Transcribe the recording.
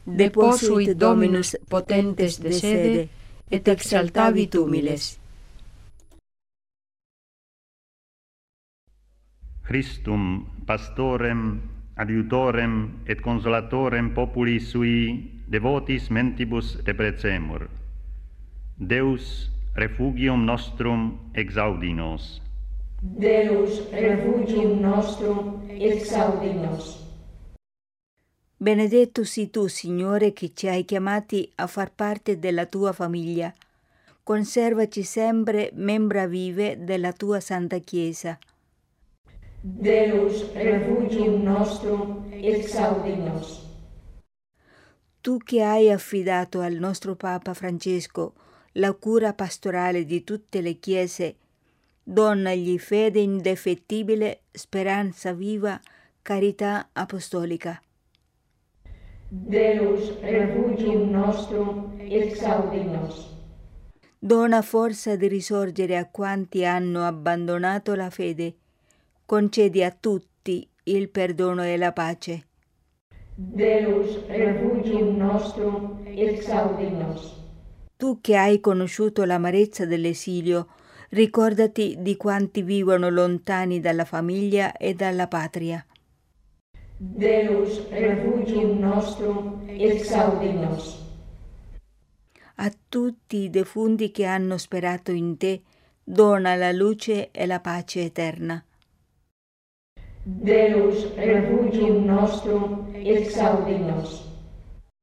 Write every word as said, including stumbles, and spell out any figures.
deposuit Dominus potentes de sede, et exaltavit humiles. Christum pastorem, adiutorem et consolatorem populi sui devotis mentibus deprecemur. Deus refugium nostrum exaudi nos. Deus refugium nostrum exaudi nos. Benedetto sii tu, Signore, che ci hai chiamati a far parte della tua famiglia. Conservaci sempre membra vive della tua Santa Chiesa. Deus refugium nostrum exaudi nos. Tu che hai affidato al nostro Papa Francesco la cura pastorale di tutte le chiese, donagli fede indefettibile, speranza viva, carità apostolica. Deus refugium nostrum exaudi nos. Dona forza di risorgere a quanti hanno abbandonato la fede. Concedi a tutti il perdono e la pace. Deus refugium nostrum exaudi nos. Tu che hai conosciuto l'amarezza dell'esilio, ricordati di quanti vivono lontani dalla famiglia e dalla patria. Deus refugium nostrum exaudi nos. A tutti i defunti che hanno sperato in te, dona la luce e la pace eterna. Deus refugium nostrum exaudi nos.